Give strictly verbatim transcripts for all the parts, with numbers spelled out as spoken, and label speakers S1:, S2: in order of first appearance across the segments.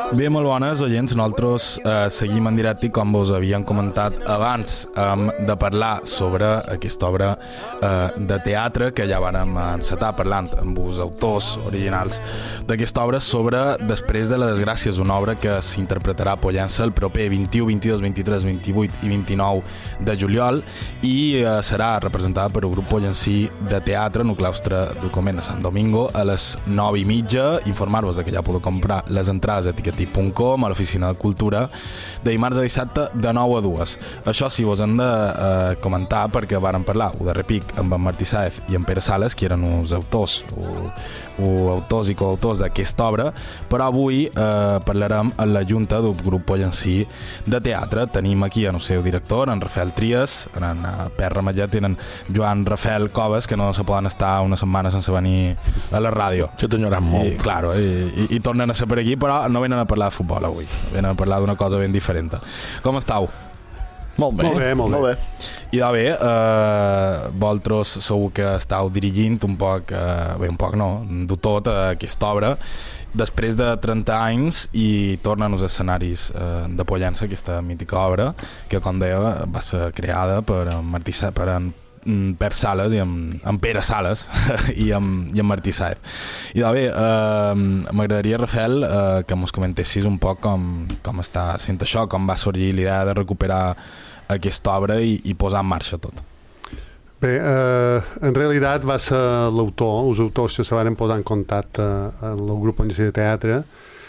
S1: Bé, molt bones, oients. Nosaltres eh, seguim en directe, com vos havíem comentat abans, eh, de parlar sobre aquesta obra eh, de teatre que ja vàrem encetar parlant amb els autors originals d'aquesta obra sobre Després de les desgràcies, una obra que s'interpretarà a Pollença el proper vint-i-u, vint-i-dos, vint-i-tres, vint-i-vuit i vint-i-nou de juliol i eh, serà representada per un grup pollencí de teatre en el claustre del Convent de Sant Domingo a les nou i mitja. Informar-vos que ja podeu comprar les entrades a etiquetip punt com a l'oficina de cultura de dimarts a dissabte de nou a dues. Això sí, vos hem de eh, comentar perquè vàrem parlar o de repic amb en Martí Sáez i en Pere Sales, que eren els autors o, o autors i coautors d'aquesta obra, però avui eh, parlarem a la junta del grup pollencí de teatre. Tenim aquí en el seu director, en Rafael Trias, en Pere Ramellet i en Joan Rafael Coves, que no se poden estar una setmana sense venir a la ràdio.
S2: Jo t'enyorat molt.
S1: I, claro, i, i, i tornen a ser per aquí, però no venen a parlar de futbol avui, venen a parlar d'una cosa ben diferent. Com estàu?
S2: Molt bé.
S3: Molt bé, molt, molt bé.
S1: I de bé, eh, vosaltres segur que estàu dirigint un poc, eh, bé, un poc no, de tot eh, aquesta obra, després de trenta anys i tornen als escenaris eh, de Pollença, aquesta mítica obra, que com deia va ser creada per en Martí Sa, per en Per Sales i amb, amb Pere Sales i amb, i amb Martí Sáez. I de bé, eh, m'agradaria, Rafael, eh, que mos comentessis un poc com, com està sent això, com va sorgir l'idea de recuperar aquesta obra i, i posar en marxa tot.
S3: Bé, eh, en realitat va ser l'autor, els autors que se van posar en contacte amb el grup de teatre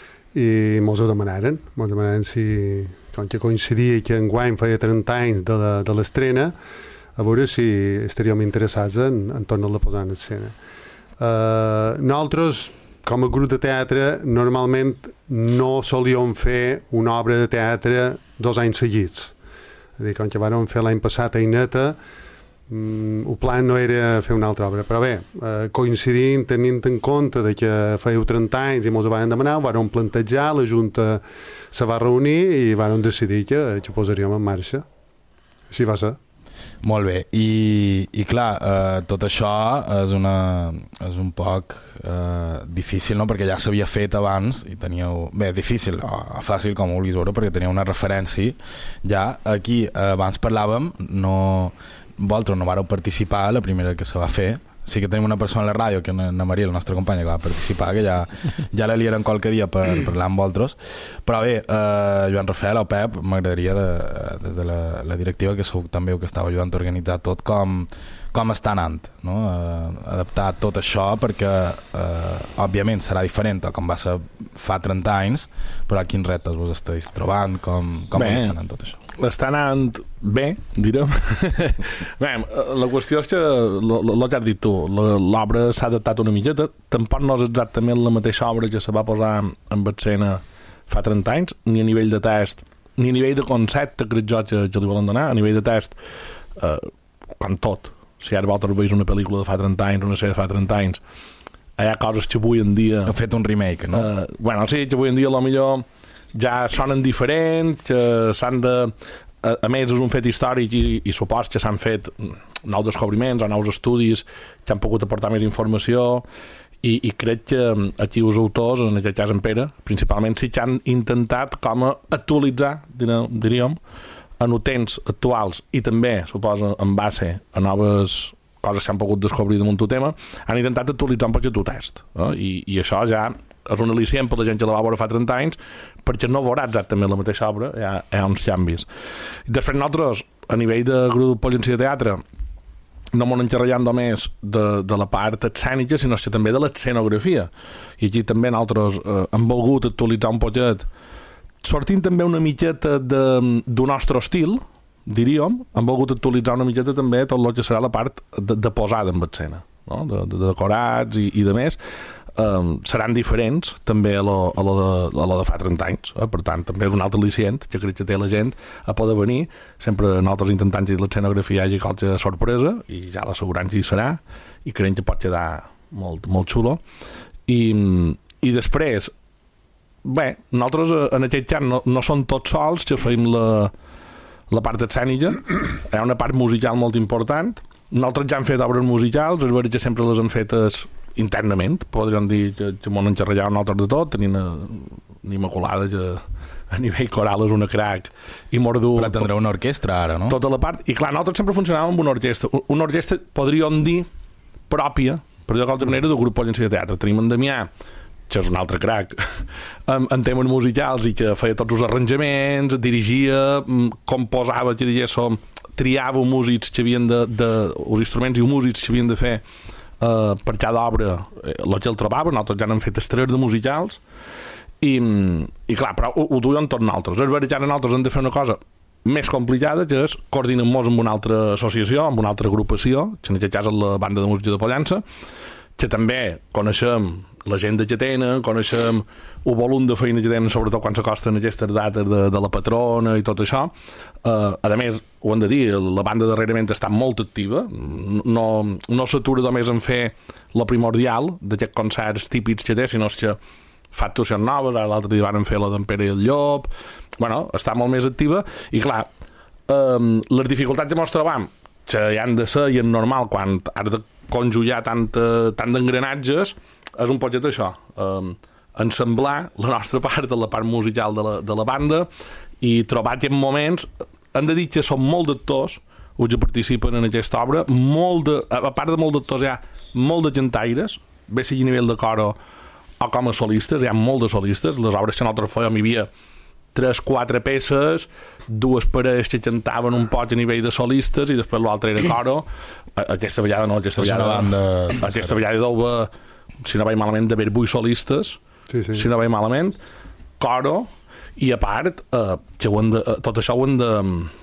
S3: i mos ho demanaren, mos demanaren si, com que coincidia que enguany feia trenta anys de, la, de l'estrena, a veure si estaríem interessats en, en tornar-la a posar en escena. Uh, nosaltres, com a grup de teatre, normalment no solíem fer una obra de teatre dos anys seguits. És a dir, com que vàrem fer l'any passat a Ineta, um, el plan no era fer una altra obra, però bé, uh, coincidint, tenint en compte de que fèieu trenta anys i ens ho van demanar, ho vàrem plantejar, la Junta se va reunir i vàrem decidir que, que ho posaríem en marxa. Així va ser.
S1: Molt bé, i, i clar, eh, tot això és, una, és un poc eh, difícil, no? Perquè ja s'havia fet abans i teníeu... Bé, difícil o fàcil, com ho vulguis veure, perquè teníeu una referència. Ja aquí, eh, abans parlàvem, no, vosaltres no vareu participar a la primera que se va fer. Sí que tenim una persona a la ràdio, que és na Maria, la nostra companya, que va participar, que ja, ja la liaran qualque dia per parlar amb vosaltres. Però bé, eh, Joan Rafael o Pep, m'agradaria de, des de la, la directiva, que sou també que estava ajudant a organitzar tot, com, com està anant, no? Eh, adaptar tot això, perquè eh, òbviament serà diferent a com va ser fa trenta anys, però quins reptes vos esteu trobant, com, com bé, està anant tot això?
S2: Està anant bé, direm. Bé, la qüestió és que, el que has dit tu, l'obra s'ha adaptat una miqueta, tampoc no és exactament la mateixa obra que se va posar en escena fa trenta anys, ni a nivell de test, ni a nivell de concepte, crec jo, que, que li volen donar. A nivell de test, eh, com tot. Si ara vosaltres veus una pel·lícula de fa trenta anys, una sèrie de fa trenta anys, hi ha coses que avui en dia...
S1: Heu fet un remake, no?
S2: Eh, bueno, sí, que avui en dia, potser ja sonen diferents, que s'han de... A, a més, és un fet històric i, i supos que s'han fet nous descobriments o nous estudis que han pogut aportar més informació i, i crec que aquí els autors, en aquest cas en Pere, principalment sí que han intentat com a actualitzar, diríem, en els temps actuals i també, suposo, en base a noves coses que han pogut descobrir damunt el tema, han intentat actualitzar un poc el test. Eh? I, I això ja és un al·licient per la gent que la va veure fa trenta anys, perquè no veurà exactament la mateixa obra, hi ha, hi ha uns canvis. I després nosaltres, a nivell de grup pollencí de teatre, no m'ho enxerrallant només de, de la part escènica, sinó que també de l'escenografia. I aquí també nosaltres eh, hem volgut actualitzar un poquet, sortint també una miqueta d'un nostre estil, diríem, hem volgut actualitzar una miqueta també tot el que serà la part de, de posada en escena, no? de, de decorats i, i de més. Um, seran diferents també a lo, a lo, de, a lo de fa trenta anys, eh? Per tant també és un altre al·licient que crec que té la gent a poder venir, sempre nosaltres intentant que l'escenografia hi hagi qualque sorpresa i ja l'assegurança hi serà i creiem que pot quedar molt, molt xulo i, i després bé, nosaltres en aquest cas no, no som tots sols que feim la, la part escènica, hi ha una part musical molt important. Nosaltres ja hem fet obres musicals, és veritat que sempre les hem fetes internament, podríem dir que, que m'ho han enxerrallat nosaltres de tot, tenint l'Immaculada, que a nivell coral és una crack, i mordu...
S1: Però tindrà una orquestra ara, no?
S2: Tota la part, i clar, nosaltres sempre funcionàvem amb una orquestra, una orquestra, podríem dir, pròpia, per dir-ho d'altra manera, del grup Pollença de Teatre. Tenim en Damià, que és un altre crack, en, en temes musicals, i que feia tots els arranjaments, dirigia, composava, que diguéssim, triava músics que havien de, de... els instruments i músics que havien de fer eh, per cada obra, eh, el que el trobava, nosaltres ja n'hem fet estrelles de musicals, i, i clar, però ho, ho duien tots nosaltres. És veritat que nosaltres hem de fer una cosa més complicada, que és coordinar-nos amb una altra associació, amb una altra agrupació, que en aquest cas és la Banda de Música de Pollença, que també coneixem l'agenda que tenen, coneixem el volum de feina que tenen, sobretot quan s'acosten aquestes dates de, de la patrona i tot això. Uh, a més, ho hem de dir, la banda darrerament està molt activa, no, no s'atura només en fer la primordial d'aquests concerts típics que té, sinó que fa actuacions noves, ara l'altre dia van fer la d'en Pere i el Llop, bueno, està molt més activa, i clar, um, les dificultats que mos trobam, que hi han de ser i és normal quan has de conjugar tant, tant d'engranatges, és un poquet això, um, ensamblar la nostra part, la part musical de la, de la banda, i trobar aquests moments. Hem de dir que són molt d'actors els que participen en aquesta obra, molt de, a part de molt d'actors hi ha molt de cantaires, bé sigui a nivell de coro o com a solistes, hi ha molt de solistes. Les obres que nosaltres fèiem hi havia tres, quatre peces, dues parelles que cantaven un poc a nivell de solistes i després l'altre era coro. Aquesta vegada no, aquesta vegada
S1: banda,
S2: aquesta vegada d'ova, si no vaig malament, d'haver vuit solistes, sí, sí. Si no vaig malament, coro, i a part eh, que ho hem de, tot això ho hem de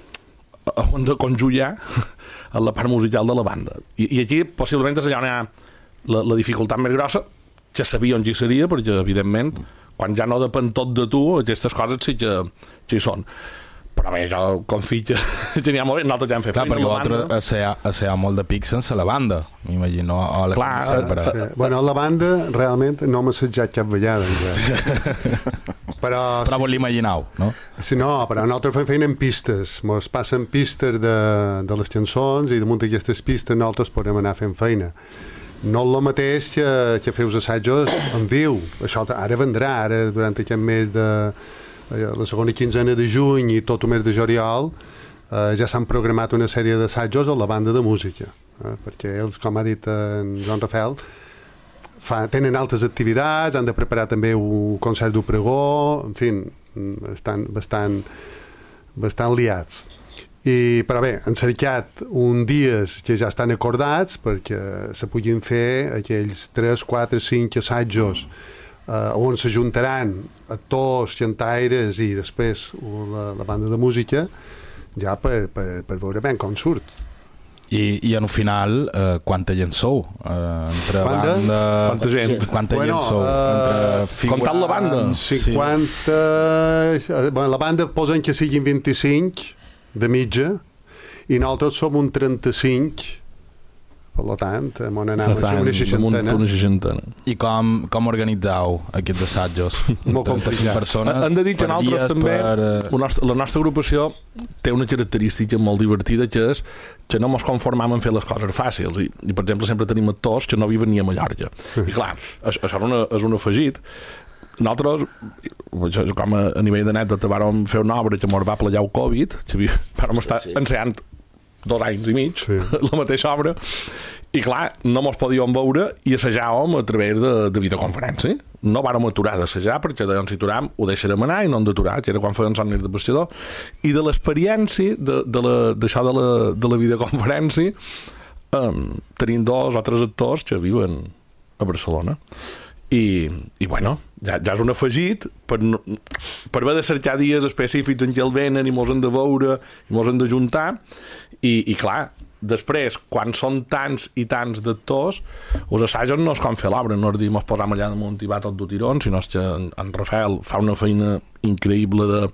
S2: ho hem de conjugar en la part musical de la banda. I, i aquí possiblement és allà on hi ha la, la dificultat més grossa, que sabia on hi seria, perquè evidentment quan ja no depèn tot de tu, aquestes coses sí que, sí són. Però bé, jo confio que tenia molt bé, nosaltres ja hem fet
S1: clar,
S2: feina.
S1: Clar, perquè vosaltres assaiar molt de pic sense la banda, m'imagino. La
S2: clar,
S1: sempre...
S3: sí. Bueno, la banda realment no m'ha assetjat cap vegada. Ja. però
S1: però vos l'imaginau, no?
S3: Sí, no, però nosaltres fem feina en pistes. Ens passen pistes de, de les cançons i damunt d'aquestes pistes nosaltres podem anar fent feina. No és el mateix que, que feus assajos en viu. Això ara vendrà, ara durant aquest mes de la segona quinzena de juny i tot el mes de juliol eh, ja s'han programat una sèrie d'assajos a la banda de música, eh, perquè ells, com ha dit en Joan Rafael, fa, tenen altres activitats, han de preparar també un concert de pregó, en fi, estan bastant, bastant liats. I, però bé, han cercat uns dies que ja estan acordats perquè se puguin fer aquells tres, quatre, cinc assajos eh, on s'ajuntaran actors, cantaires i després la, la banda de música ja per, per, per veure ben com surt.
S1: I, i en el final, eh, quanta gent sou? Eh, entre
S3: quanta?
S1: banda...
S2: Quanta gent?
S1: Quanta
S3: bueno,
S1: gent sou?
S3: Uh,
S1: figurants,
S2: comptant la banda?
S3: cinquanta... Sí. Bueno, la banda posen que siguin vint-i-cinc de mitja, i nosaltres som un trenta-cinc, per tant, hem anat a una seixantena.
S2: Una seixantena.
S1: I com, com organitzeu aquests assajos?
S3: Molt complicat.
S2: Persones, hem de dir que nosaltres també, per... nostre, la nostra agrupació té una característica molt divertida, que és que no ens conformam en fer les coses fàcils. I, i per exemple, sempre tenim actors que no viven ni a Mallorca. I clar, això és, una, és un afegit. Nosaltres, com a, a nivell d'anècdota, vàrem fer una obra que ens va plegar el Covid, que vàrem estar sí, sí. ensayant dos anys i mig, sí. la mateixa obra, i clar, no mos podíem veure i assajàvem a través de, de videoconferència. No vàrem aturar d'assajar, perquè d'on si aturàvem ho deixarem anar i no hem d'aturar, que era quan feien somnis de pescador. I de l'experiència d'això de, de, de, la, de la videoconferència um, tenim dos o tres actors que viuen a Barcelona. I, i bueno, ja, ja és un afegit per, per haver de cercar dies específics en què el venen i mos hem de veure i mos hem de juntar i, i clar, després quan són tants i tants d'actors els assajos no és com fer l'obra, no és dir mos posam allà damunt i va tot de tirón, sinó que en, en Rafael fa una feina increïble de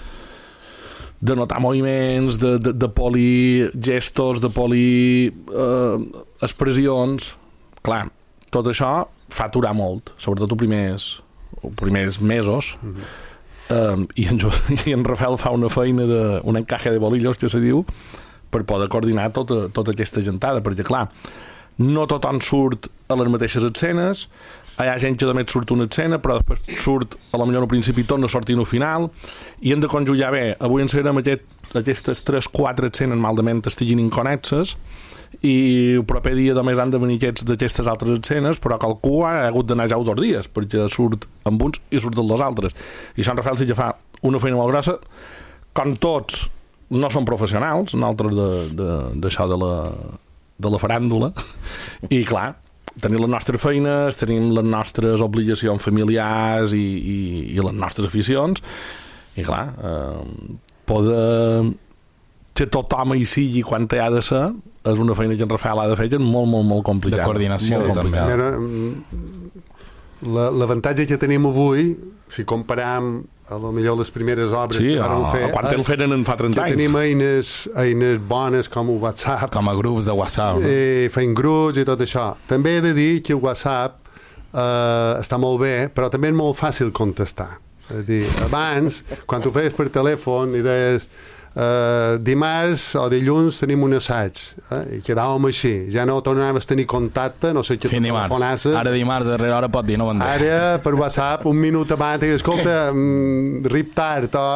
S2: de notar moviments, de, de, de poli gestos, de poli eh, expressions. Clar, tot això fa aturar molt, sobretot els primers, els primers mesos. Mm-hmm. um, i, en, i en Rafael fa una feina de, un encaje de bolillos, que se diu, per poder coordinar tota, tota aquesta gentada, perquè clar, no tothom surt a les mateixes escenes, hi ha gent que només surt una escena, però després surt, a la millor al principi torna a sortir no final, i hem de conjugar bé. Avui ens serem aquest, aquestes tres quatre escenes malament estiguin inconnexes, i el proper dia només han de venir aquests d'aquestes altres escenes, però qualcú ha hagut d'anar ja dos dies, perquè surt amb uns i surt els altres. I Sant Rafael sí que fa una feina molt grossa, com tots no són professionals, nosaltres d'això de, de, de, la, de la faràndula, i clar, tenim les nostres feines, tenim les nostres obligacions familiars i, i, i les nostres aficions, i clar, eh, poder que tothom hi sigui quan hi ha de ser és una feina que en Rafael ha de fer que és molt, molt, molt complicada.
S1: De coordinació també.
S3: L'avantatge que tenim avui, si comparam a lo millor les primeres obres
S2: sí,
S3: que vam fer...
S2: quan el feren en fa trenta anys.
S3: Tenim eines, eines bones com el WhatsApp.
S1: Com a grups de WhatsApp. No?
S3: I fent grups i tot això. També he de dir que el WhatsApp eh, està molt bé, però també és molt fàcil contestar. És a dir, abans, quan ho feies per telèfon i deies Uh, dimarts o dilluns tenim un assaig eh? I quedàvem així, ja no tornaves a tenir contacte, no sé què telefonasses.
S1: Ara dimarts darrere hora pot dir no vendré.
S3: Ara per WhatsApp un minut abans i escolta, mm, rip tard o...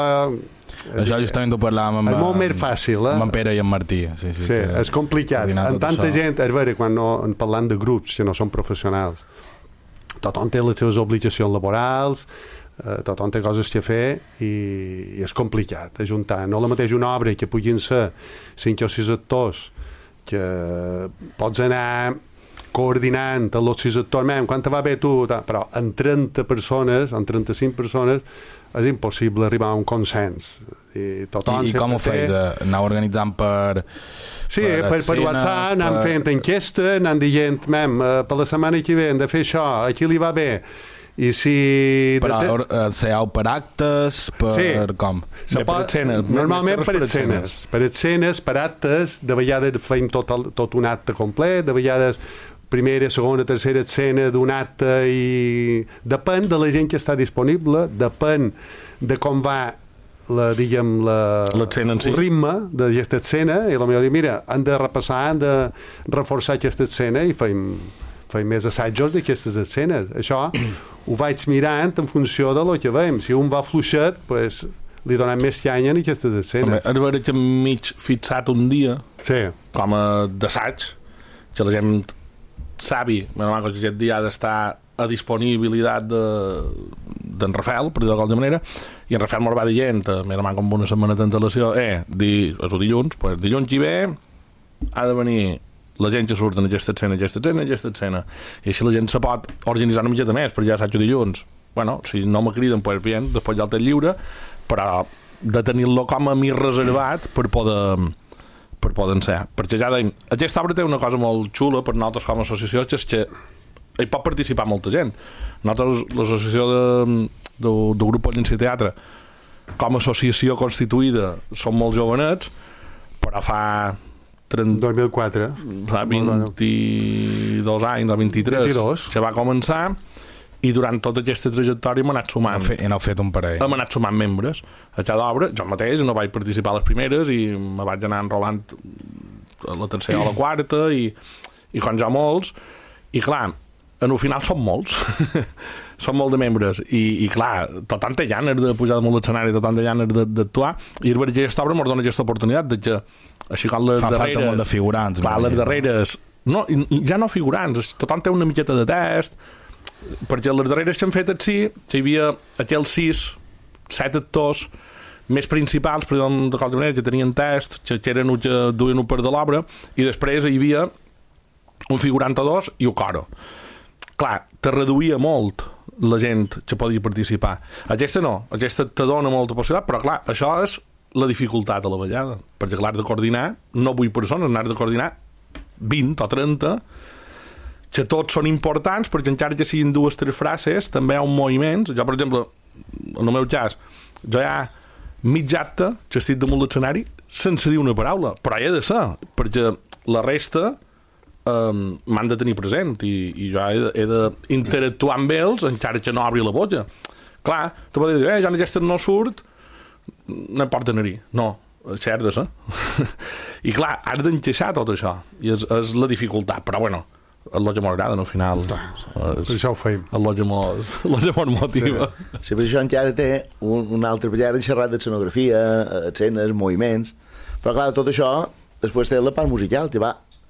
S1: Això justament ho parlàvem amb,
S3: és molt més fàcil, eh?
S1: amb en Pere i en Martí. Sí, sí,
S3: sí, és complicat. En tanta això. Gent, és vera, quan no, parlant de grups que no són professionals, tothom té les seves obligacions laborals, Uh, tothom té coses que fer i, i és complicat ajuntar, no la mateixa una obra que puguin ser cinc o sis actors que pots anar coordinant els sis actors, mem, quan te va bé tu, però en trenta persones en trenta-cinc persones és impossible arribar a un consens i, tothom
S1: I, i com ho feis? Té... anar organitzant per
S3: sí, per, per, per WhatsApp, anant per... fent enquesta, anant dient, mem, per la setmana que ve hem de fer això, aquí li va bé. I si...
S1: Però uh, seieu per actes, per sí. Com?
S2: Se pot, per escenes.
S3: Normalment per escenes. Per escenes, per actes, de vegades feim tot, el, tot un acte complet, de vegades primera, segona, tercera escena d'un acte i... Depèn de la gent que està disponible, depèn de com va la, diguem, la,
S2: en si.
S3: el ritme d'aquesta escena i la meva dir, mira, han de repassar, han de reforçar aquesta escena i feim... feim més assajos d'aquestes escenes. Això ho vaig mirant en funció de lo que veiem. Si un va fluixet, pues, li donem més llanya en aquestes escenes.
S2: Home, veure que mig fixat un dia
S3: sí.
S2: com a d'assaig, que la gent sabi, que aquest dia ha d'estar a disponibilitat d'en de, Rafael, per dir-ho d'alguna manera, i en Rafael m'ho va dient, mira, com una setmana d'antelació, eh, di, és el dilluns, pues, dilluns que ve ha de venir la gent que surt en aquesta escena, aquesta escena, aquesta escena. I així la gent se pot organitzar una miqueta més, perquè ja saps dilluns. Bueno, si no me criden, pues bien, després ja el té lliure, però de tenir-lo com a mi reservat per poder per poder ensenyar. Perquè ja deim, aquesta obra té una cosa molt xula per nosaltres com a associació, que és que hi pot participar molta gent. Nosaltres, l'associació de, de, de Grup Pollença Teatre, com a associació constituïda, som molt jovenets, però fa... trenta,
S3: dos mil quatre
S2: fa vint-i-dos anys o vint-i-tres
S3: vint-i-dos
S2: que va començar i durant tota aquesta trajectòria hem anat sumant
S1: i n'heu fet un parell
S2: hem anat sumant membres a cada obra, jo mateix no vaig participar a les primeres i me vaig anar enrolant a la tercera o la quarta i, i com jo molts i clar, en el final som molts són molt de membres i, i clar, tothom té ganes de pujar damunt l'escenari, tothom té ganes d'actuar i el veritat aquesta obra ens dona aquesta oportunitat de que així com les
S1: fa
S2: darreres
S1: falta molt de figurants
S2: clar, les darreres no, ja no figurants, tothom té una miqueta de test perquè les darreres que han fet així hi havia aquells sis set actors més principals però de qualsevol manera que tenien test que, que eren que duien un part de l'obra i després hi havia un figurant o dos i un coro clar, te reduïa molt la gent que podia participar aquesta no, aquesta te dona molta possibilitat però clar, això és la dificultat de la ballada, perquè l'has de coordinar no vuit persones, n'has de coordinar vint o trenta que tots són importants perquè encara que siguin dues o tres frases també hi ha un moviment jo per exemple, en el meu cas jo hi ha mig acte que estic damunt l'escenari sense dir una paraula però hi ha de ser, perquè la resta um, m'han de tenir present i, i jo he, he d'interactuar amb ells encara que no obri la boca clar, tu pots dir, eh, ja en aquesta no surt no importa anar-hi, no cert de ser i clar, has d'encaixar tot això i és, és la dificultat, però bueno el que m'agrada, al final.
S3: Per això ho feim.
S2: El que mos motiva.
S4: Sí, per això encara té un, un altre... Perquè ara hem xerrat d'escenografia, escenes, moviments... Però, clar, tot això després té la part musical, que va,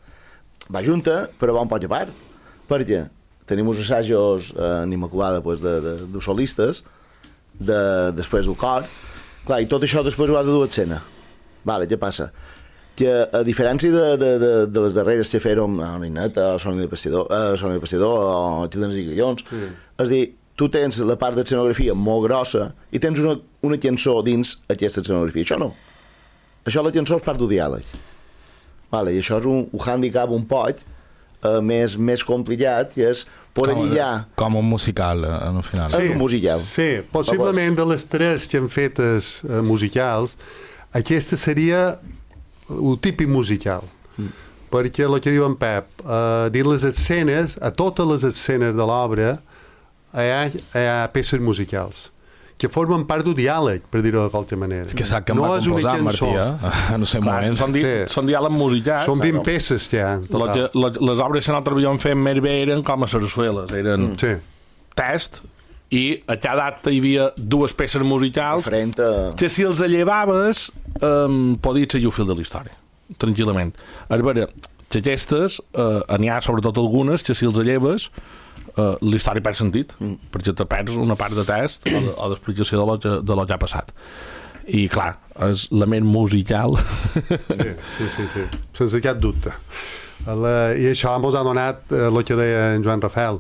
S4: va junta, però va un poc a part. Perquè tenim uns assajos en Immaculada pues, de, de, de solistes, de, després del cor, clar, i tot això després ho has de dur a escena. Vale, què passa? Que a diferència de, de, de, de les darreres que fèrem a Nineta, a Sònia de Pastidor, a Sònia de Pastidor, o Tildenes i Grillons, sí. És dir, tu tens la part d'escenografia molt grossa i tens una, una cançó dins aquesta escenografia. Això no. Això la cançó és part del diàleg. Vale, i això és un, un handicap un poc uh, més, més complicat, i és poder lligar...
S1: Com un musical, en el final.
S3: Sí,
S4: és un musical.
S3: Sí, possiblement de les tres que han fetes uh, musicals, aquesta seria el típic musical. Mm. Perquè el que diu en Pep, uh, dins les escenes, a totes les escenes de l'obra, hi ha, hi ha peces musicals que formen part del diàleg, per dir-ho de qualsevol manera.
S1: És que sap que em
S3: no
S1: va composar, Martí, eh? No sé,
S2: clar,
S1: moment.
S2: Són, di sí. són diàlegs musicals.
S3: Són vint
S2: no.
S3: peces que hi ha.
S2: Les, les, les obres que nosaltres havíem fet més bé eren com a sarsueles, eren
S3: sí.
S2: test, i a cada acte hi havia dues peces musicals
S4: a...
S2: que si els llevaves um, podies seguir el fil de la història tranquil·lament. A veure, que aquestes uh, n'hi ha sobretot algunes que si els lleves uh, la història perd sentit, mm. perquè te perds una part de test o, de, o d'explicació de lo, que, de lo que ha passat. I clar, és l'element musical.
S3: Sí, sí, sí, sí. Sense cap dubte. La, I això ens ha donat el uh, que deia en Joan Rafael.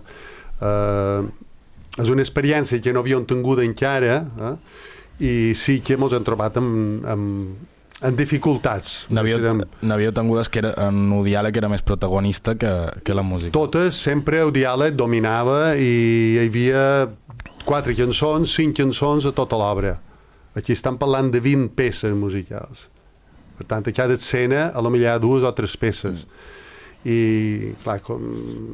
S3: Uh, és una experiència que no havíem tingut encara, eh? I sí que ens hem trobat amb, amb, amb dificultats.
S1: N'havíeu tingudes que era, en el diàleg era més protagonista que, que la música.
S3: Totes, sempre el diàleg dominava i hi havia quatre cançons, cinc cançons a tota l'obra. Aquí estan parlant de vint peces musicals. Per tant, a cada escena a lo millor hi ha dues o tres peces. I, clar, com...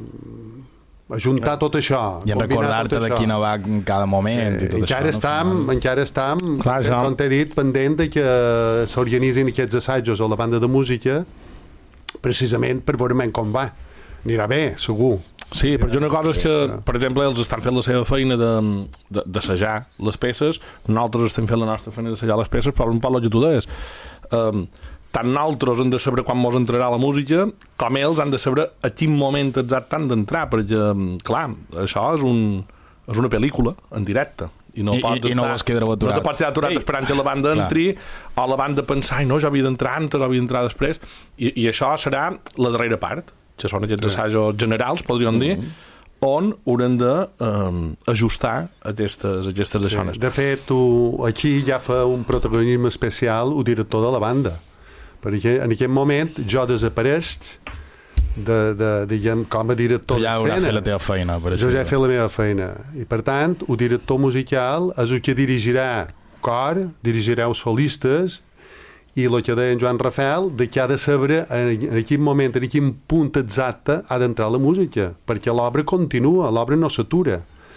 S3: ajuntar tot això,
S1: i recordar-te de quina va en cada moment, sí, i tot
S3: encara
S1: això.
S3: Estam, no? Encara estem,
S2: clar, ja.
S3: Com t'he dit, pendent de que s'organitzin aquests assajos a la banda de música precisament per veure com va. Anirà bé, segur.
S2: Sí, però una cosa és que, per exemple, ells estan fent la seva feina d'assajar les peces, nosaltres estem fent la nostra feina d'assajar les peces, però un poc el que tu deies. Um, tant nosaltres hem de saber quan mos entrarà la música, com ells han de saber a quin moment exacte han d'entrar, perquè, clar, això és, un, és una pel·lícula en directe. I no,
S1: I,
S2: pots
S1: i,
S2: estar,
S1: no vos quedareu aturats.
S2: No te pots quedar aturat esperant que la banda entri, o la banda pensar, ai no, jo havia d'entrar antes, o havia d'entrar després, i, i això serà la darrera part, que són aquests sí. assajos generals, podríem dir, mm-hmm. on haurem d'ajustar um, aquestes, aquestes sí. zones.
S3: De fet, tu, aquí ja fa un protagonisme especial el director de la banda, perquè en aquest moment jo desapareix de, de, diguem, com a director
S1: ja
S3: d'escena.
S1: Ja hauràs fet la teva feina. Per
S3: jo ja he fet la meva feina. I per tant, el director musical és el que dirigirà cor, dirigirà els solistes, i el que deia en Joan Rafael, de que ha de saber en quin moment, en quin punt exacte ha d'entrar la música, perquè l'obra continua, l'obra no s'atura.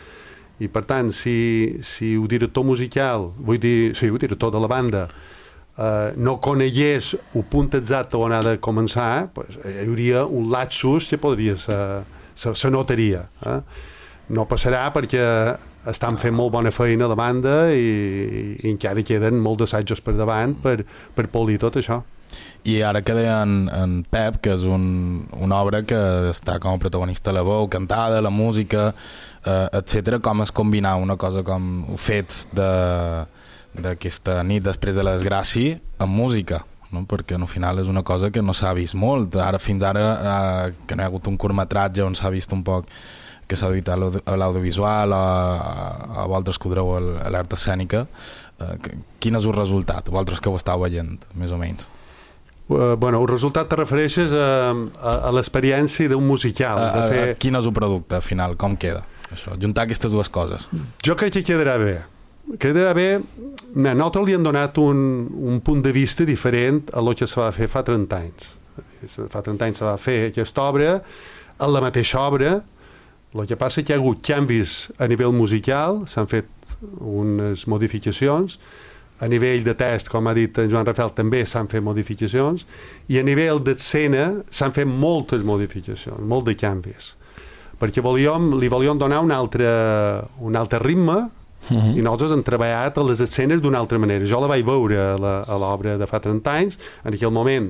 S3: I per tant, si, si el director musical, vull dir, sí, el director de la banda, Uh, no conegués el punt exacte on ha de començar, pues, hi hauria un lapsus que podria ser, se, se notaria. Eh? No passarà perquè estan fent molt bona feina a la banda i, i encara queden molts assajos per davant per, per polir tot això.
S1: I ara que deia en, en Pep, que és un, una obra que està com a protagonista la veu, cantada, la música, eh, etcètera, com es combinar una cosa com fets de d'aquesta nit després de la desgràcia amb música, no? Perquè al final és una cosa que no s'ha vist molt ara fins ara, eh, que no hi ha hagut un curtmetratge on s'ha vist un poc que s'ha duit a l'audiovisual o a vosaltres que ho dreu a l'art escènica. Eh, quin és el resultat, vosaltres que ho estàu veient més o menys?
S3: Uh, bueno, el resultat te refereixes a, a, a l'experiència d'un musical,
S1: a,
S3: de fer...
S1: a, a quin és el producte final, com queda això, juntar aquestes dues coses? Jo
S3: crec que quedarà bé quedarà bé. Nosaltres li hem donat un, un punt de vista diferent a el que se va fer fa trenta anys. Fa trenta anys se va fer aquesta obra, a la mateixa obra. El que passa és que hi ha hagut canvis a nivell musical, s'han fet unes modificacions, a nivell de test, com ha dit en Joan Rafael, també s'han fet modificacions, i a nivell d'escena s'han fet moltes modificacions, molt de canvis, perquè volíem, li volíem donar un altre, un altre ritme, uh-huh. i nosaltres hem treballat a les escenes d'una altra manera. Jo la vaig veure a l'obra de fa trenta anys, en aquell moment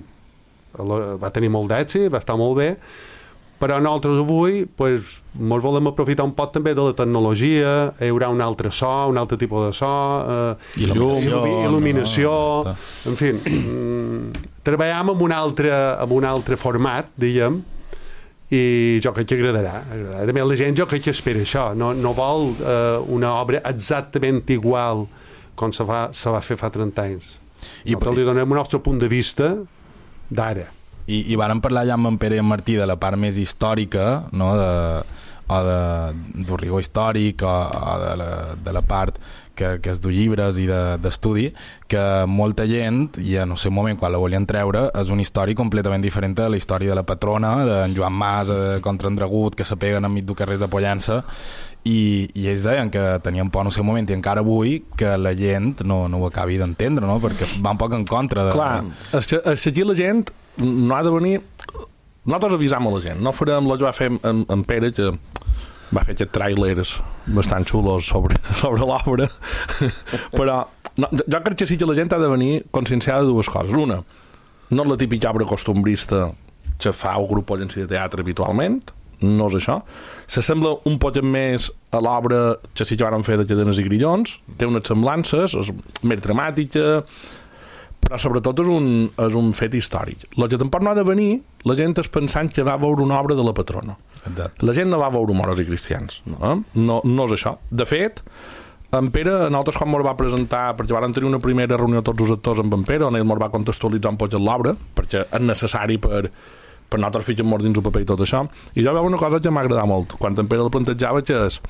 S3: va tenir molt d'èxit, va estar molt bé, però nosaltres avui pues, ens volem aprofitar un poc també de la tecnologia, hi haurà un altre so, un altre tipus de so, eh, il·luminació, il·luminació no, no. En fi, mm, treballem amb un altre, amb un altre format, diguem, i jo crec que agradarà. agradarà. També la gent jo crec que espera això, no, no vol eh, una obra exactament igual com se va, se va fer fa trenta anys. I nosaltres li donem el nostre punt de vista d'ara.
S1: I, i vàrem parlar ja amb en Pere i en Martí de la part més històrica, no? de, o de, del rigor històric o, o de, la, de la part que, que és de llibres i d'estudi, de, que molta gent, i en el seu moment quan la volien treure, és una història completament diferent de la història de la patrona, d'en Joan Mas eh, contra en Dragut, que se peguen enmig d'un carrer de Pollença, i, i ells deien que tenien por en el seu moment, i encara avui que la gent no, no ho acabi d'entendre, no? Perquè va un poc en contra de...
S2: Clar, és que, és que aquí la gent no ha de venir... Nosaltres avisam a la gent, no farem el que va fer en, en Pere, que va fer aquests tràilers bastant xulos sobre, sobre l'obra, però no, jo crec que sí que la gent ha de venir conscienciada de dues coses. Una, no és la típica obra costumbrista que fa el grup Pollença de teatre habitualment, no és això. S'assembla un poc més a l'obra que sí que van fer de Cadenes i Grillons, té unes semblances, és més dramàtica, però sobretot és un, és un fet històric. El que tampoc no ha de venir, la gent és pensant que va veure una obra de la patrona. Exacte. La gent no va veure moros i cristians. Eh? No, no és això. De fet, en Pere, nosaltres quan ens va presentar, perquè vam tenir una primera reunió tots els actors amb en Pere, on ell ens va contextualitzar un poc l'obra, perquè és necessari per, per nosaltres fiquem-nos dins el paper i tot això, i jo veig una cosa que m'ha agradat molt, quan en Pere el plantejava, que és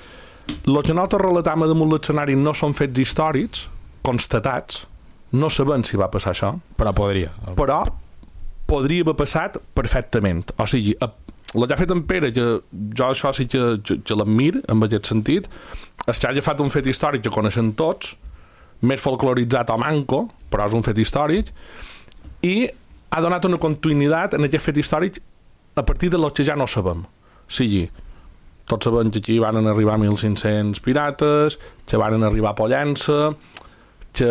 S2: el que nosaltres relatam damunt l'escenari no són fets històrics, constatats, no sabem si va passar això,
S1: però podria
S2: però podria haver passat perfectament. O sigui, el que ha fet en Pere, que jo això sí que, que, que l'admir en aquest sentit, és que ha agafat un fet històric que coneixen tots, més folcloritzat o manco, però és un fet històric, i ha donat una continuïtat en aquest fet històric a partir de lo que ja no sabem. O sigui, tots sabem que aquí van arribar mil cinc-cents pirates, que van arribar a Pollença, que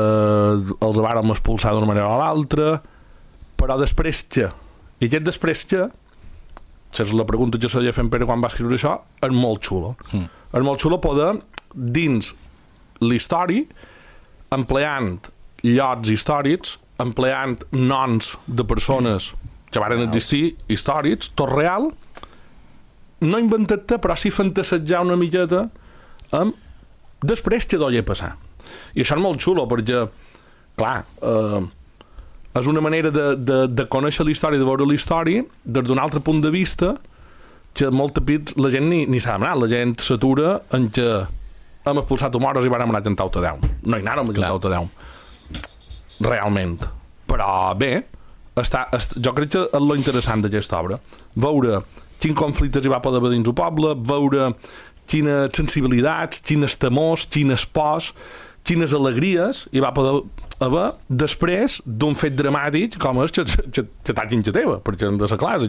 S2: els vàrem expulsar d'una manera o l'altra, però després que, i aquest després que, que és la pregunta que s'havia fet Pere quan va escriure això, és molt xulo. Mm. És molt xulo poder, dins l'història, empleant llocs històrics, empleant noms de persones que varen existir, històrics, tot real, no inventat-te, però sí fantasejar una miqueta amb després que deia passar. I això és molt xulo perquè, clar, eh, és una manera de, de, de conèixer la història, de veure la història des d'un altre punt de vista que molt tapits la gent ni, ni s'ha demanat. La gent s'atura en que hem expulsat moros i vàrem anar a cantar Autodeu. No hi anàrem a cantar Autodeu. Realment. Però bé, està, est, jo crec que és lo interessant d'aquesta obra. Veure quins conflictes hi va poder haver dins el poble, veure quines sensibilitats, quines temors, quines pors, quines alegries hi va poder haver després d'un fet dramàtic com és que, que, que t'hagin que teva, perquè hem de ser clars,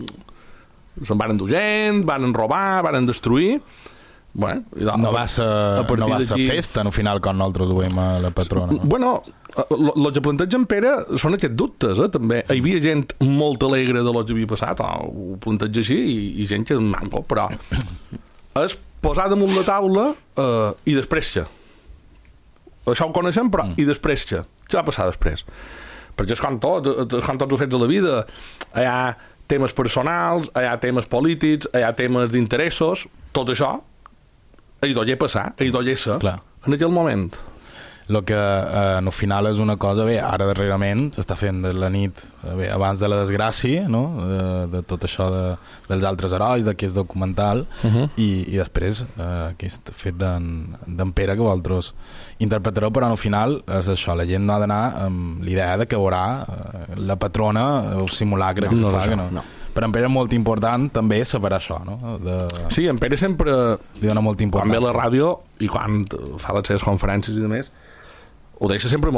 S2: se'n van endur gent, van robar, van destruir. Bueno,
S1: no va ser, no va ser festa al final quan nosaltres duem a la patrona, no?
S2: Bueno, el que planteja en Pere són aquests dubtes, eh, també. Hi havia gent molt alegre de lo que havia passat, oh, ho planteja així, i, i gent que és manco, però és posar damunt la taula eh, i després què? Això ho coneixem, però mm. i després què? Què va passar després? Perquè és com tot, és com tots els fets de la vida. Hi ha temes personals, hi ha temes polítics, hi ha temes d'interessos, tot això hi deia passar, hi deia ser en aquell moment.
S1: El que eh, al final és una cosa, bé, ara darrerament s'està fent de la nit, bé, abans de la desgràcia, no? de, de tot això de, dels altres herois, d'aquest documental, uh -huh. i, i després eh, aquest fet d'en Pere que vosaltres interpretareu, però al final és això, la gent no ha d'anar amb l'idea de que veurà eh, la patrona o simulacre que no, se fa, això, que no. no. Per en Pere és molt important també saber això, no? De...
S2: Sí, en Pere sempre
S1: li dona molta importància.
S2: Quan ve a la ràdio i quan fa les seves conferències i demés, ho deixa sempre